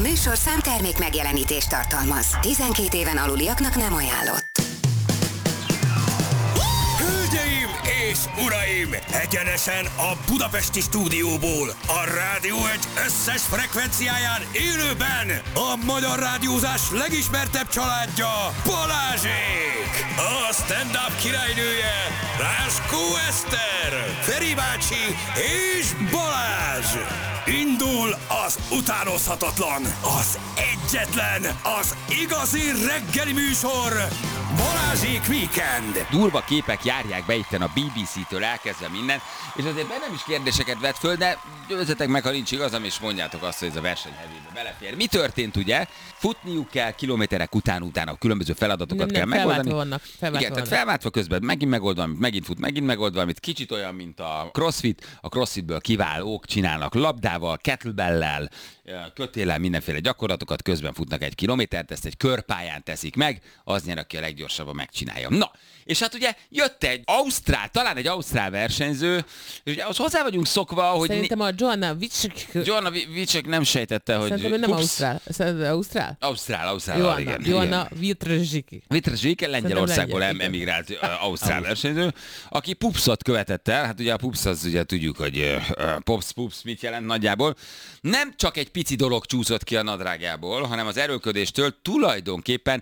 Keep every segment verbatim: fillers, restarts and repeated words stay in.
műsorszám termék megjelenítést tartalmaz. tizenkét éven aluliaknak nem ajánlott. Hölgyeim és uraim! Egyenesen a budapesti stúdióból, a Rádió egy összes frekvenciáján élőben a magyar rádiózás legismertebb családja, Balázsék! A stand-up királynője, Ráskó Eszter, Feri bácsi és Balázs! Indul az utánozhatatlan, az egyetlen, az igazi reggeli műsor, Balázsék Weekend! Durva képek járják be itten a bé bé cé-től elkezdve minden, és azért bennem is kérdéseket vett föl, de győzzetek meg, ha nincs igazam, és mondjátok azt, hogy ez a versenyhevébe belefér. Mi történt, ugye? Futniuk kell kilométerek után utána, különböző feladatokat nem, kell nem, megoldani. Vannak, felváltva Igen, tehát felváltva közben megint megold valamit, megint fut, megint megold valamit. Kicsit olyan, mint a crossfit. A crossfitből kiválók csinálnak labdával, kettlebell-lel, kötéllel mindenféle gyakorlatokat, közben futnak egy kilométert, ezt egy körpályán teszik meg, az nyer, aki a leggyorsabban megcsinálja. Na, és hát ugye jött egy ausztrál, talán egy ausztrál versenyző, és ugye ahhoz hozzá vagyunk szokva, hogy... Szerintem a Joanna Vicsek... Joanna Vicsek nem sejtette, hogy... Szerintem ő nem ausztrál. Szerintem ausztrál? Ausztrál, ausztrál, Joanna, igen. Joanna Vitrezsiki. Vitrezsiki, Lengyelországból em- lengyel, emigrált uh, ausztrál versenyző, aki pupszot követett el. Hát ugye a pups az ugye tudjuk, hogy uh, pops, pups mit jelent nagyjából. Nem csak egy pici dolog csúszott ki a nadrágjából, hanem az erőlködéstől tulajdonképpen,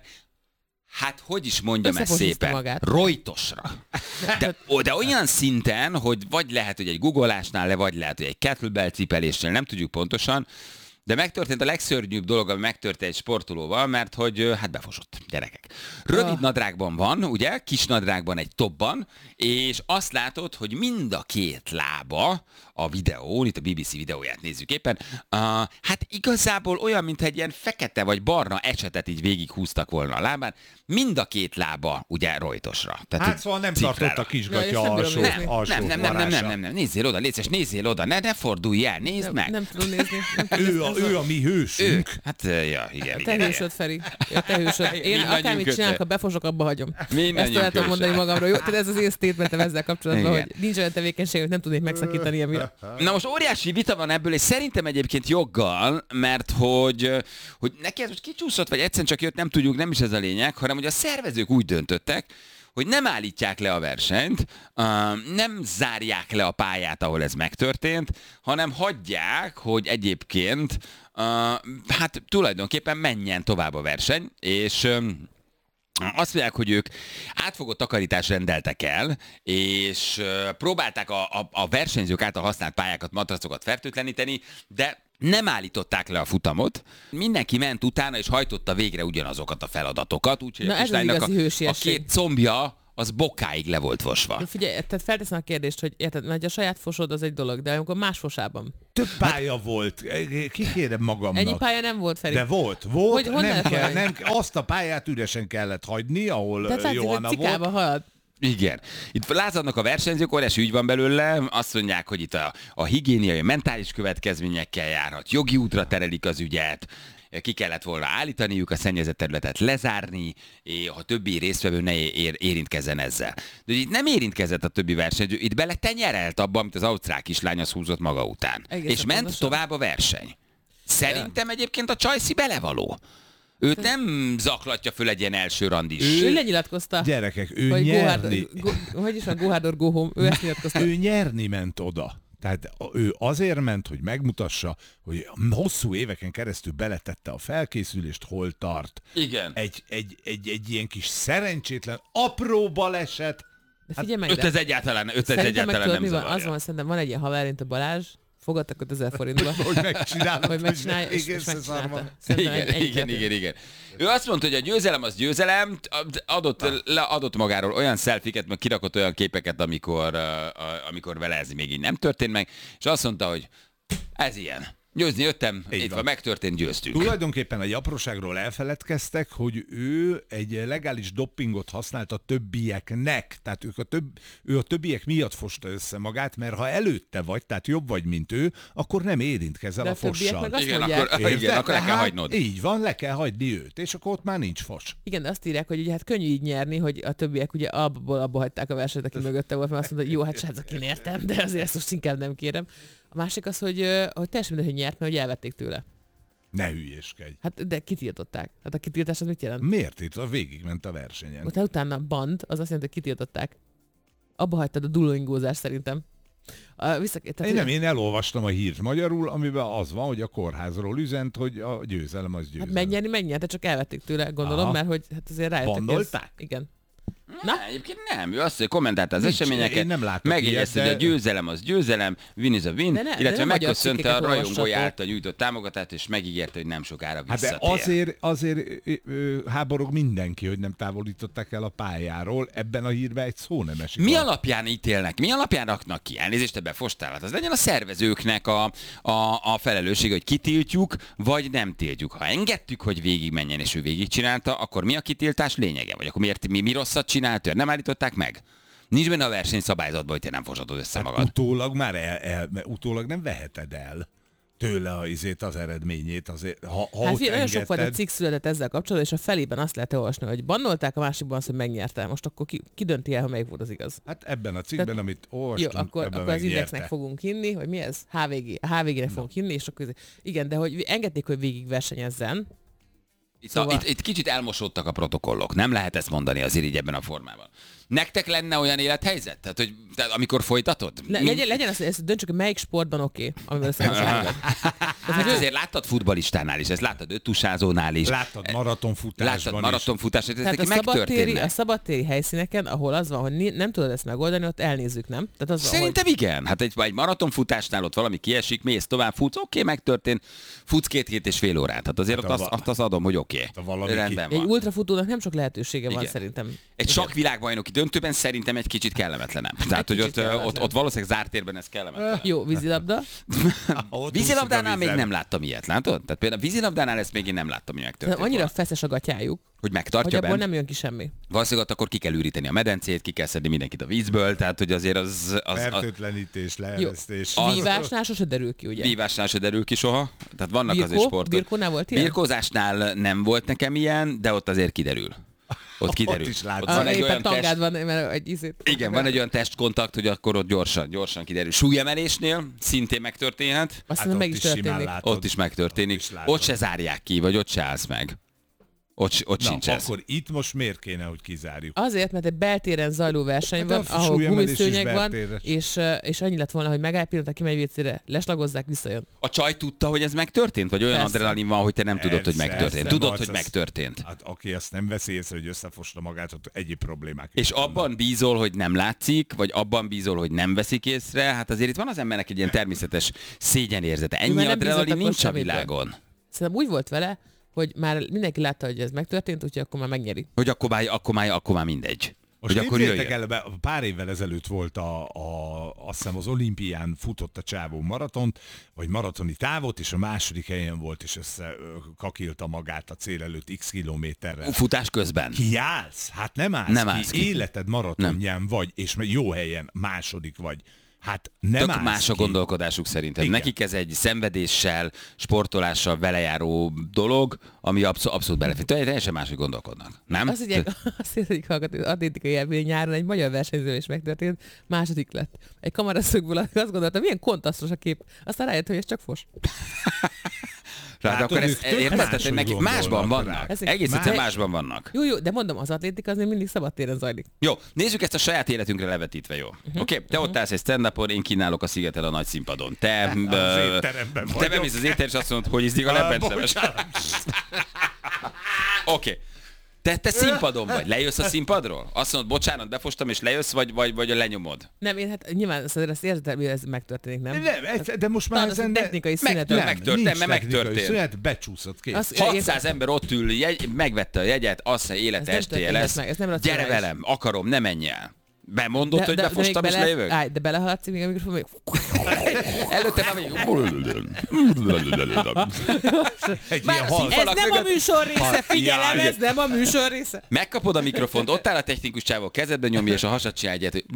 hát hogy is mondjam ezt szépen, magát. rojtosra. De, de olyan szinten, hogy vagy lehet, hogy egy googolásnál le, vagy lehet, hogy egy kettlebell cipelésnél, nem tudjuk pontosan, de megtörtént a legszörnyűbb dolog, ami megtörtént egy sportolóval, mert hogy hát befosott, gyerekek. Rövid nadrágban van, ugye, kis nadrágban egy topban, és azt látod, hogy mind a két lába a videón, itt a bé bé cé videóját nézzük éppen, uh, hát igazából olyan, mintha egy ilyen fekete vagy barna ecsetet így végighúztak volna a lábán, mind a két lába ugye rojtosra. Tehát, hát szóval nem tartott a kisgatya ja, alsó, nem, alsó nem, nem, nem, nem, nem, nem, nem, nézzél oda, légy szíves, nézzél oda, ne, ne fordulj el, nézd nem, meg. Nem tudom nézni. Nem ő, a, ő a mi hősünk. Ők, hát ja, igen, te igen. hősöd, Feri. Ja, te hősöd. Én Mindannyiunk akármit köze. csinálok, ha befosok, abba hagyom. Mindannyiunk Ezt tudom mondani köze. magamról. Jó, tehát ez az én statementem ezzel kapcsolatban, Igen. hogy nincs olyan tevékenység, hogy nem tudnék megszakítani emiatt. Na most óriási vita van ebből, és szerintem egyébként joggal, mert hogy, hogy neki ez most kicsúszott, vagy egyszerűen csak jött, nem tudjuk, nem is ez a lényeg, hanem hogy a szervezők úgy döntöttek, hogy nem állítják le a versenyt, nem zárják le a pályát, ahol ez megtörtént, hanem hagyják, hogy egyébként hát tulajdonképpen menjen tovább a verseny, és azt mondják, hogy ők átfogott takarítást rendeltek el, és próbálták a, a, a versenyzők által használt pályákat, matracokat fertőtleníteni, de nem állították le a futamot, mindenki ment utána, és hajtotta végre ugyanazokat a feladatokat, úgyhogy Na, a ez az kislánynak igazi a, a hősiesség. két combja az bokáig le volt vosva. De figyelj, tehát felteszem a kérdést, hogy érted, mert a saját fosod az egy dolog, de amikor más fosában. Több pálya volt, kikérem magamnak. Ennyi pálya nem volt, Feri. De volt, volt, Hogy- honnan nem kell, lehet nem, azt a pályát üresen kellett hagyni, ahol Tehát látszik, hogy Johanna cikába volt. halad. Igen. Itt lázadnak a versenyzők, óriási ügy van belőle, azt mondják, hogy itt a, a higiéniai, mentális következményekkel járhat, jogi útra terelik az ügyet, ki kellett volna állítaniuk, a szennyezett területet lezárni, és a többi résztvevő ne ér, érintkezzen ezzel. De itt nem érintkezett a többi versenyző, itt bele tenyerelt abba, amit az ausztrál kislány az húzott maga után. Egészen és ment pontosan. tovább a verseny. Szerintem egyébként a Csajci belevaló. Őt nem zaklatja föl egy ilyen első randis. Ő lenyilatkozta. Gyerekek, ő hogy nyerni, Go hard, go, hogy is van, go hard or go home. Ő ezt nyilatkozta. ő nyerni ment oda. Tehát ő azért ment, hogy megmutassa, hogy hosszú éveken keresztül beletette a felkészülést, hol tart. Igen. Egy, egy, egy, egy ilyen kis szerencsétlen, apró baleset. De figyelj meg, Öt de ez egyáltalán, öt ez szerintem meg egyáltalán tudod, nem mi van? zavarja. Az van, szerintem van egy ilyen haver, mint a Balázs, fogadtak ötezer forintba. Hogy megcsinálod, hogy megcsinálja, és, még és megcsinálta. összeszarvad. Szerintem Igen, ennyi igen, történt. igen, igen. Ő azt mondta, hogy a győzelem az győzelem, adott, leadott magáról olyan szelfiket, meg kirakott olyan képeket, amikor, uh, amikor vele ez még így nem történt meg, és azt mondta, hogy ez ilyen. Győzni jöttem, Így itt van. van, megtörtént, győztünk. Tulajdonképpen egy apróságról elfeledkeztek, hogy ő egy legális doppingot használt a többieknek, tehát ők a több, ő a többiek miatt fosta össze magát, mert ha előtte vagy, tehát jobb vagy, mint ő, akkor nem érintkezel De a a többiek fossal. meg azt Igen, mondják, akkor, igen, Érted? akkor le kell Tehát hagynod. Így van, le kell hagyni őt, és akkor ott már nincs fos. igen, de azt írják, hogy ugye hát könnyű így nyerni, hogy a többiek ugye abból abba hagyták a versenyt, aki mögötte volt, mert azt mondta, hogy jó, hát srácok, én értem, de azért ezt most inkább nem kérem. A másik az, hogy, ö, hogy teljesen mindegy, hogy nyert, mert hogy elvették tőle. Ne hülyéskedj. Hát de kitiltották. Hát a kitiltás az mit jelent? Miért itt? A végigment a versenyen. Utána, utána band, az azt jelenti, hogy kitiltották. Abba hagytad a duolingózást szerintem. A, vissza, tehát, Én nem, én elolvastam a hírt magyarul, amiben az van, hogy a kórházról üzent, hogy a győzelem az győzelem. Hát megnyerni, megnyerte, csak elvették tőle, gondolom, Aha. mert hogy hát azért rájöttek. Bandolták? Ez, igen. Na? Egyébként nem, ő azt, hogy kommentálta az Nincs, eseményeket, én nem látok megjegyezte, ilyet, hogy de- a győzelem az győzelem, win is a win, De ne- de illetve nem magyar megköszönte a cikkeket rajongói olvassatok. által nyújtott támogatást, és megígérte, hogy nem sokára Hát de visszatér. azért, azért ö, ö, háborog mindenki, hogy nem távolították el a pályáról. Ebben a hírben egy szó nem esik. Mi a- alapján ítélnek, mi alapján raknak ki? Elnézést, ebbe fostál. Hát az legyen a szervezőknek a, a, a felelősség, hogy kitiltjuk, vagy nem tiltjuk. Ha engedtük, hogy végigmenjen, és ő végigcsinálta, akkor mi a kitiltás lényege? Vagy akkor miért, mi, mi rosszat csinált ő? Nem állították meg? Nincs benne a versenyszabályzatban, hogy te nem fosatod össze Hát magad. utólag már el, el, mert utólag nem veheted el tőle a, izét, az eredményét. Azért, ha, ha Hát ott figyelj, nagyon sok fajta engedted- cikk született ezzel kapcsolatban, és a felében azt lehet olvasni, hogy bannolták, a másikban azt, hogy megnyerte. Most akkor ki, ki dönti el, ha melyik volt az igaz? Hát ebben a cikkben, Tehát- amit Jó, olvastunk, akkor, ebben akkor az megnyerte. indexnek fogunk hinni, hogy mi ez? há vé gé. A há vé gének fogunk hinni, és akkor ez- igen, de hogy engedték, hogy végig versenyezzen. Itt, Szóval- a, itt, itt kicsit elmosódtak a protokollok. Nem lehet ezt mondani azért így ebben a formában. Nektek lenne olyan élethelyzet? Tehát, hogy tehát amikor folytatod? Le, Mind- legyen, legyen az, hogy ezt döntsük, hogy melyik sportban oké, okay, amivel összehasonlítod. Hát azért láttad futballistánál is, ezt láttad öttusázónál is. Láttad maratonfutásban Láttad is. maratonfutásban, ez Tehát neki a szabadtéri, megtörténne. a szabadtéri helyszíneken, ahol az van, hogy ni- nem tudod ezt megoldani, ott elnézzük, nem? Tehát az van, Szerintem igen. Hát egy, egy maratonfutásnál ott valami kiesik, mész tovább, futsz, oké, okay, megtörtént, futsz két-két és fél órát. Hát azért Hát ott a azt, va- azt az adom, hogy oké. Hát a valami Okay. Rendben hogy egy van. ultrafutónak nem sok lehetősége van Igen. szerintem. Egy Igen. sakkvilágbajnoki döntőben szerintem egy kicsit kellemetlenebb. Tehát, hogy ott, kicsit kellemetlen. ott, ott valószínűleg zárt térben ez kellemetlen. Jó, vízilabda. Ott Vízilabdánál úszik a még vízen. nem láttam ilyet, látod? Tehát például a vízilabdánál ezt még én nem láttam, hogy megtörtént. Annyira volna. feszes a gatyájuk, Hogy hogy megtartja abból bent. nem jön ki semmi. Valószínűleg ott akkor ki kell üríteni a medencét, ki kell szedni mindenkit a vízből, tehát hogy azért az... az a Fertőtlenítés, leeresztés. Az- Vívásnál sose derül ki, ugye? vívásnál se derül ki soha, tehát vannak Birkó? azért sportok. Birkónál volt ilyen? Birkózásnál nem volt nekem ilyen, de ott azért kiderül. Ott kiderül. is látszik. Ott van Ah, egy éppen olyan tangád test... van, mert egy izét. Igen, van egy olyan testkontakt, hogy akkor ott gyorsan, gyorsan kiderül. Súlyemelésnél szintén megtörténhet. Azt Hát hiszem, meg ott is is simán történik. látod. Ott is megtörténik. Ott is látod. Ott se zárják ki, vagy ott se állsz meg. Ott, ott Na, sincs ez. akkor itt most miért kéne, hogy kizárjuk? Azért, mert egy beltéren zajló verseny Hát van, a ahol súlyemelés is gumiszőnyeg van, beltéres. és, uh, és annyi lett volna, hogy megáll pillanat, kimegy vécére, leslagozzák, visszajön. A csaj tudta, hogy ez megtörtént? Vagy olyan Persze. adrenalin van, hogy te nem tudod, hogy Persze, megtörtént? persze, Tudod, Marc, hogy ez- megtörtént. Hát aki ezt nem veszi észre, hogy összefosta magát, ott egyéb problémák. És is vannak. abban bízol, hogy nem látszik, vagy abban bízol, hogy nem veszik észre, hát azért itt van az embernek egy ilyen természetes szégyenérzete. Ennyi Már nem adrenalin bízott nincs a akkor semmitben. világon. Szerintem úgy volt vele, hogy már mindenki látta, hogy ez megtörtént, úgyhogy akkor már megnyeri. Hogy akkor már, akkor már, akkor már mindegy. Most hogy akkor képzeljétek jöjjön. el, be- pár évvel ezelőtt volt a, a, azt hiszem az olimpián futott a csávó maratont, vagy maratoni távot, és a második helyen volt, és össze ö, kakilta magát a cél előtt x kilométerrel. Futás közben. Kiállsz? Hát nem állsz Nem ki. állsz ki. Életed maratonján vagy, és jó helyen második vagy. Hát nem Tök állsz más a ki. gondolkodásuk szerintem. Igen. Nekik ez egy szenvedéssel, sportolással velejáró dolog, ami abszol- abszolút belefér. Teljesen máshogy gondolkodnak. Nem? Azt mondják, azt érzik hallgatni, az atlétikai élmény nyáron egy magyar versenyző is megtörtént, második lett. Egy kameraszögből azt gondoltam, milyen kontrasztos a kép. Aztán rájött, hogy ez csak fos. Tehát Látod, akkor ők ezt tök érted, máshogy hogy nekik gondolnak másban rá. vannak. Ezek Egész más- egyszerűen másban vannak. Jó, jó, de mondom, az atlétika az még mindig szabadtéren zajlik. Jó, nézzük ezt a saját életünkre levetítve, jó? Uh-huh. Oké, okay, te ott állsz egy stand-upon, én kínálok a szigeten a nagy színpadon. Te, Az ö, étteremben te vagyok. bemész az étterembe, és azt mondod, hogy izzik a Ah, leppencemes. bocsánat. Oké. Okay. Te, te színpadon vagy, lejössz a színpadról? Azt mondod, bocsánat, befostam, és lejössz, vagy, vagy, vagy lenyomod? Nem, én hát nyilván azért ezt érted, hogy ez megtörténik, nem? Nem, ez- de most már Talán az ezen egy technikai meg- szünet. nem, van. megtörtént, nincs mert technikai megtörtént. Szünet, becsúszott kész. Az- hatszáz ember ott ül, jegy, megvette a jegyet, azt mondja, élet Ez nem estéje történhet lesz. meg, ez nem Gyere racionális. velem, akarom, ne menj el. Bemondod, hogy még befostam, és bele, lejövök? állj, de belehaladsz még a mikrofon, még... Előtte már még... Egy Már ilyen a hal- Ez Falak nem a mögött- műsor része, figyelem, Jaj. ez nem a műsor része. Megkapod a mikrofont, ott áll a technikus csávó, kezedben nyomja, és a hasad csinál egyet, hogy...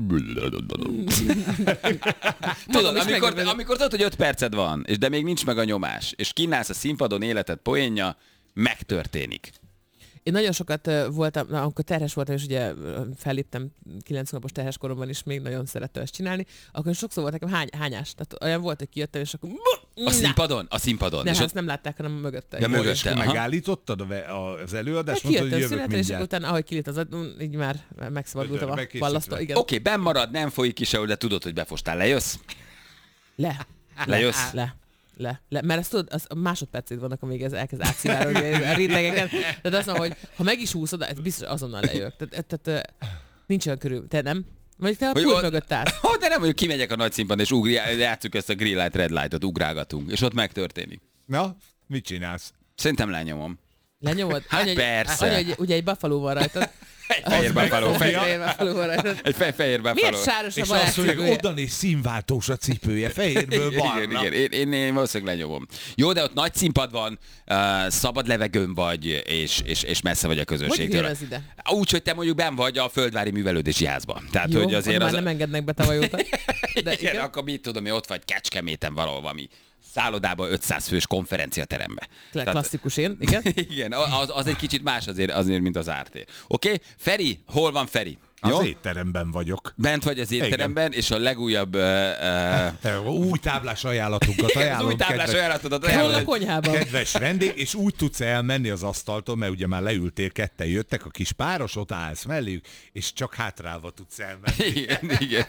Tudod, is amikor, megörülök. amikor tudod, hogy öt perced van, és de még nincs meg a nyomás, és kínálsz a színpadon életed poénja, megtörténik. Én nagyon sokat uh, voltam, na, amikor terhes voltam, és ugye uh, felléptem kilenc hónapos terhes koromban is, még nagyon szerettem ezt csinálni, akkor sokszor volt nekem hány, hányás. Tehát olyan volt, hogy kijöttem, és akkor... A színpadon? A színpadon. Nem, és ezt ott... nem látták, hanem mögötte. Ja, mögötte. És akkor Aha. megállítottad a ve- a- az előadást, Hát mondtad, hogy kijöttem jövök szünetre, és akkor mindjárt. utána, ahogy kilít az adó, így már megszabadultam a Bekészítve. ballasztó. Igen. Oké, okay, benn marad, nem folyik ki sehol, de tudod, hogy befostál. Lejössz? Le. Lejössz? Le. Le. Le. Mert ezt tudod, az a másodpercét vannak, amíg ez elkezd átszivárogni a rétegeken. Tehát azt mondom, hogy ha meg is úszod, ez biztos azonnal lejövök. Tehát, tehát nincs olyan körül. Te nem? Vagy te a pult mögött állsz. Oh, de nem, hogy kimegyek a nagy színpadon, és ugri, játsszuk ezt a green light, red light-ot, ugrálgatunk, és ott megtörténik. Na, mit csinálsz? Szerintem lenyomom. Lenyomod? Hát Anya, persze. Anya, ugye, ugye egy buffalo van rajtad. Egy fehér buffalo. Egy fehér buffalo van rajtad. Egy fe- fehér buffalo. Miért sáros a És azt mondja, hogy barátcipője? oda néz, színváltós a cipője, fehérből Igen, barna. igen, én, én, én valószínűleg lenyomom. Jó, de ott nagy színpad van, uh, szabad levegőn vagy, és, és, és messze vagy a Hogy közönségtől. jön ez ide? Úgy, hogy te mondjuk benn vagy a Földvári Művelődési Házban. Tehát, Jó, hogy azért már az... nem engednek be tavaly óta. De igen, igen. akkor mit tudom, hogy ott vagy Kecskeméten valahol valami szállodában ötszáz fős konferenciaterembe. Tehát- Klasszikus én, igen. igen, az, az egy kicsit más azért, azért mint az á té. Oké? Okay? Feri, hol van Feri? Az Jó? étteremben vagyok. Bent vagy az étteremben, és a legújabb uh, uh, Új táblás ajánlatunkat az ajánlom. új táblás kedves- ajánlatodat Hol a ajánlod. konyhában? Kedves vendég, és úgy tudsz elmenni az asztaltól, mert ugye már leültél, ketten jöttek, a kis páros, ott állsz melléjük, és csak hátrálva tudsz elmenni. Igen, igen.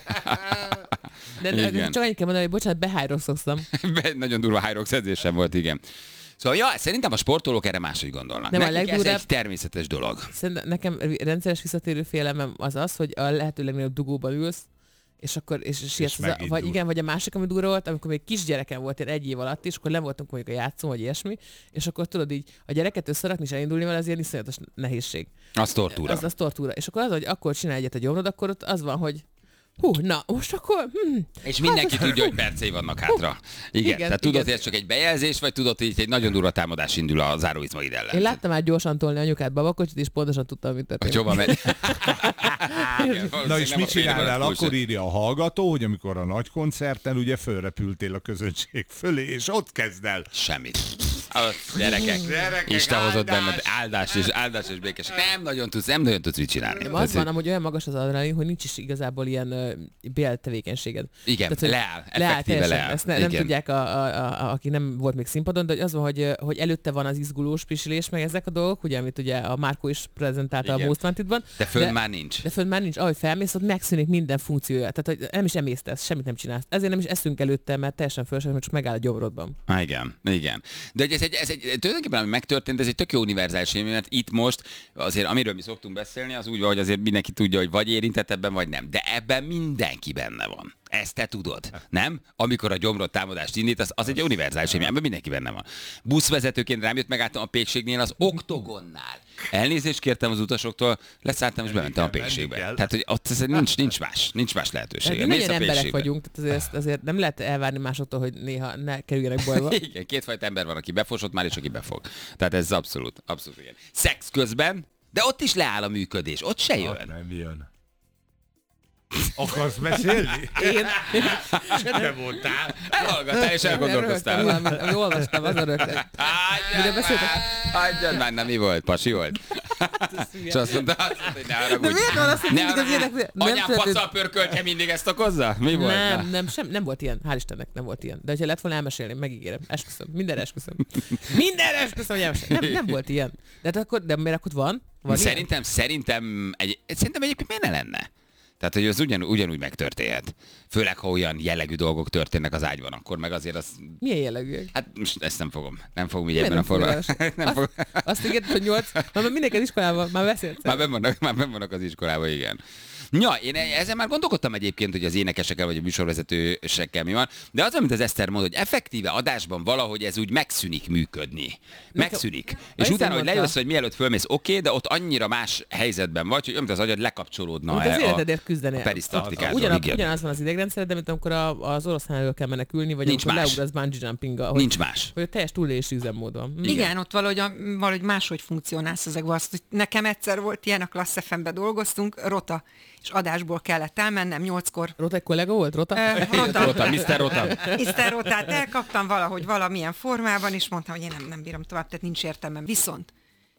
De, de Igen. csak annyit kell mondani, hogy bocsánat, behányrokszoztam. Be- Nagyon durva Hyrox edzésem volt, igen. Szóval, ja, szerintem a sportolók erre máshogy gondolnak. Nem, a Nekik ez legdurvább- egy természetes dolog. Szerintem nekem rendszeres visszatérő félelmem az az, hogy a lehető legnagyobb dugóban ülsz, és akkor és sietsz, az a- megindul. vagy igen, vagy a másik, ami durva volt, amikor még kisgyerekem volt, én egy év alatt is, akkor nem voltunk mondjuk a játszón, vagy ilyesmi, és akkor tudod így, a gyereket összerakni és elindulni vele, az ilyen iszonyatos nehézség. Az tortúra. Az, az tortúra. És akkor az, hogy akkor csinálj egyet a gyomrod, akkor ott az van, hogy hú, na, most akkor... Hm, És mindenki hát, tudja, hogy percei vannak hátra. Igen, Igen, tehát tudod, igen. hogy ez csak egy bejelzés, vagy tudod, hogy itt egy nagyon durva támadás indul a záróizmaid ellen. én láttam már gyorsan tolni anyukát babakocsit, és pontosan tudtam, mit Hogy történik. hova megy. Igen, Na és valószínűleg nem mit a csinálnál? félrevelet Akkor írja a hallgató, hogy amikor a nagy koncerten ugye fölrepültél a közönség fölé, és ott kezd el. Semmit. A gyerekek, Gyerekek, Isten hozott áldás! benned áldás és áldás és békesség. Nem nagyon tudsz, nem nagyon tudsz mit csinálni. Nem, az van, amúgy olyan magas az adrenalin, hogy nincs is igazából ilyen uh, béltevékenységed. Igen, hogy leáll, leáll effektíve teljesen. leáll. Ezt ne, nem Igen. tudják, a, a, a, aki nem volt még színpadon, de az van, hogy, hogy előtte van az izgulós pisilés, meg ezek a dolgok, ugye, amit ugye a Márkó is prezentálta Igen. a Most Wanted-ban. De fönn már nincs. De fönn már nincs, ahogy felmész, ott megszűnik minden funkciója. Tehát, hogy nem is emésztesz, semmit nem csinálsz. Ezért nem is eszünk előtte, mert teljesen fölsem, csak megáll a gyomrodban. Há, igen, igen. De hogy ez egy, ez egy, tulajdonképpen ami megtörtént, ez egy tök jó univerzális élmény, mert itt most azért, amiről mi szoktunk beszélni, az úgy van, hogy azért mindenki tudja, hogy vagy érintett ebben, vagy nem. De ebben mindenki benne van. Ezt te tudod, nem? Amikor a gyomrod támadást indít, az, az egy univerzális élmény, ebben mindenki benne van. Buszvezetőként rám jött, megálltam a Pékségnél az Oktogonnál. Elnézést kértem az utasoktól, leszálltam és bementem a menni Pékségbe. kell. Tehát, hogy ott ez nincs, nincs más, nincs más lehetőség. Mi nagyon emberek vagyunk, tehát azért, ezt azért nem lehet elvárni másoktól, hogy néha ne kerüljenek bajba. Igen, kétfajta ember van, aki befosott már, és aki befog. Tehát ez abszolút, abszolút igen. Szex közben, de ott is leáll a működés, ott se Ott jön. nem jön. Akarsz mesélni? Én Te voltál. Elhallgattál és elgondolkoztál. Rögtön valami, ami olvastam, azon rögtön. Mire beszéltek? Hagyjad már, nem mi volt? Pasi volt? És azt mondta, azt mondta, hogy ne haragudj. De miért van az, hogy Ne mindig az haragudj. ilyenek- nem Anyám történt- pacal pörköltje mindig ezt okozza? Mi volt? Na. Nem, nem, sem, nem volt ilyen. Hál' Istennek nem volt ilyen. De hogyha lett volna, elmesélném, megígérem. Esküszöm. Mindenre esküszöm. Mindenre esküszöm, hogy elmesélem. Nem, nem volt ilyen. De, hát akkor, de miért akkor van? Van Szerintem, szerintem, egy, szerintem egyébként miért ne lenne? Tehát, hogy az ugyan, ugyanúgy megtörténhet. Főleg, ha olyan jellegű dolgok történnek az ágyban, akkor meg azért az... ilyen? Milyen jellegűek? Hát most ezt nem fogom. Nem fogom így Miért ebben a nem formában. fogod? Nem fogom. Azt, azt ígérted, hogy nyolc. Na, már mindenki az iskolában, már beszélsz. Már benn vannak, már benn vannak az iskolában, igen. Ja, én ezen már gondolkodtam egyébként, hogy az énekesekkel vagy a műsorvezetősekkel mi van, de az, amit az Eszter mond, hogy effektíve adásban valahogy ez úgy megszűnik működni. Megszűnik. És Eszter utána, hogy mondta. lejössz, hogy mielőtt fölmész, oké, okay, de ott annyira más helyzetben vagy, hogy amit az agyad lekapcsolódna Amikor az a, életedért küzdenél. a perisztaltikától. Ugyan, Igen. ugyanaz van az idegrendszered, de mint amikor a, az oroszlán elől kell menekülni, vagy Nincs amikor más. leugrasz bungee jumpinggal. Hogy, Nincs más. hogy a teljes túlélési üzemmód van. Hm. Igen, Igen, ott valahogy, a- valahogy máshogy funkcionálsz ezekben. Azt, hogy nekem egyszer volt ilyen, a Klassz ef em-ben dolgoztunk, rota, és adásból kellett elmennem nyolckor. Rota egy kollega volt? Rota? Ö, Rota, Rota, miszter Rota. miszter Rotát elkaptam valahogy valamilyen formában, és mondtam, hogy én nem, nem bírom tovább, tehát nincs értelmem. Viszont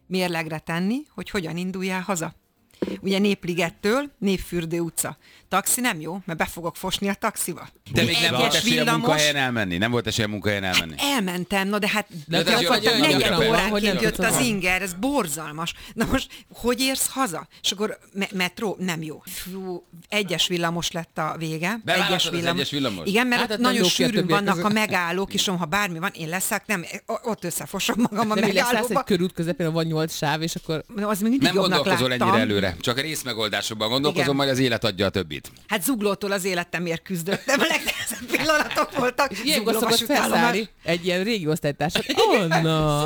mérlegre tenni, hogy hogyan induljál haza. Ugye Népligettől Népfürdő utca. Taxi nem jó, mert be fogok fosni a taxiba. De még nem Egyes volt esélye a villamos- munkahelyen elmenni? Nem volt esélye a munkahelyen elmenni? Elmentem, na de hát De ez jó, gyakorlatilag hogy olyan negyed gyakran van, hogy óránként nem jött tudsz az haza. inger, ez borzalmas. Na most, hogy érsz haza? És akkor me- metró? Nem jó. Fú, egyes villamos lett a vége. Beválasztod az egyes villamos? Igen, mert Hát, ott hát nem nagyon jó ki a sűrűn többiek vannak közül. a megállók, és ha bármi van, én leszek, nem, ott összefosom magam a Nem így lesz, lesz egy megállóba. körút közepén, van nyolc sáv, és akkor... Az még mindig Nem jobbnak gondolkozol láttam. ennyire előre, csak a részmegoldásokban gondolkozom, Igen. majd az élet adja a többit. Hát zuglótól az életemért küzdöttem, a legnehezebb pillanatok voltak. Ilyenkor Zugló szokott vasútállomás. felszállni egy ilyen régi osztálytársat. Anna!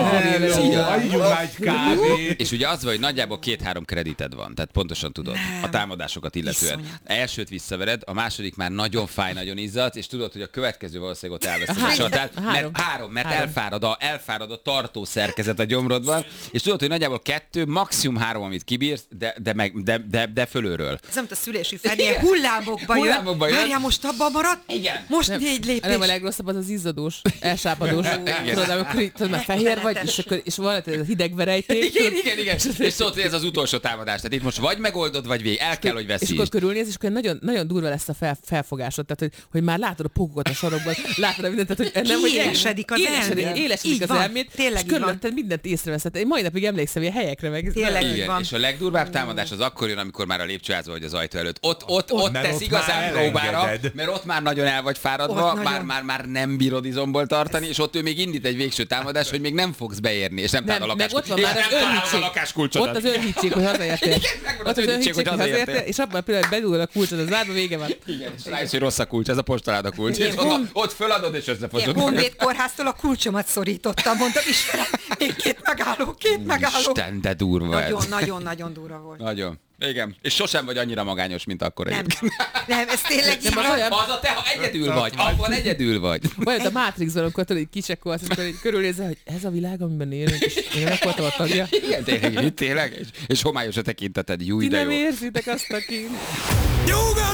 Szia. Adjunk már egy kávét. És ugye az van, hogy nagyjából két-három kredited van, tehát pontosan tudod Nem. a támadásokat illetően. Iszonyat. Elsőt visszavered, a második már nagyon fáj, nagyon izzadsz, és tudod, hogy a következő valószínűleg ott elveszed A a három. csatát, A mert három. három, mert Három. elfárad a, elfárad a tartó szerkezet a gyomrodban, és tudod, hogy nagyjából kettő, maximum három, amit kibírsz, de, de, meg, de, de, de fölülről. Ez nem a szülési fenél, hullámokba jön. Hullámokba jön. Várjál, most abban maradt? Igen. Most Nem, négy lépés. nem a legrosszabb az az izzadós, elsápadós. Tudod, amikor így, tudod, már fehér vagy, és akkor és van ez a hideg verejték. Igen, igen, igen. És tudod, hogy ez az utolsó támadás. Tehát itt most vagy megoldod, vagy vég. El kell, hogy És akkor veszítsd. körülnéz, és akkor nagyon, nagyon durva lesz a fel, felfogásod, tehát hogy, hogy már látod a pókokat a sarokban, látod a mindent, tehát hogy nem, hogy Kiélesedik az élesedik, elméd. élesedik Így az van, elméd, tényleg és így van. körülötted mindent észreveszed. Én mai napig emlékszem ilyen helyekre meg. Tényleg. így Igen, van. és a legdurvább támadás az akkor jön, amikor már a lépcsőházba vagy az ajtó előtt. Ott, ott, ott, mert tesz ott igazán már próbára, elengeded. mert ott már nagyon el vagy fáradva, Ott már, nagyon. már, már nem bírod izomból tartani, és ott ő még indít egy végső támadás, hogy még nem fogsz beérni, és nem, Nem, talál a meg lakás, ott van már és az nem találod a önhitség. lakáskulcsodat. Ott az önhittség, hogy hazaértél. megvan Ott az az önhittség, önhittség, hogy hogy hazaértél. hazaértél, és abban a pillanatban bedugod a kulcsot az zárba, vége van. Igen, és rájössz, hogy rossz a kulcs, ez a postaláda kulcs, és Igen. ott, ott föladod, és Ilyen összefosod. Honvéd kórháztól a kulcsomat szorítottam, mondtam, Istenem, még két megálló, két megálló. Isten, de durva ez. Nagyon, nagyon, nagyon durva volt. Nagyon. Igen. És sosem vagy annyira magányos, mint akkor. Nem, egyébként. nem, ez tényleg így Nem, az van. olyan, Az a te, ha egyedül vagy, abban egyedül vagy. olyan a Matrixban, amikor tudod, így kicsekkolsz, és akkor így körülnézel, hogy ez a világ, amiben élünk, és én ennek voltam a tagja. Igen, tényleg, így, tényleg, és, és homályos a tekinteted, jó Ti ide nem jó. érzitek azt, aki... Nyugalom!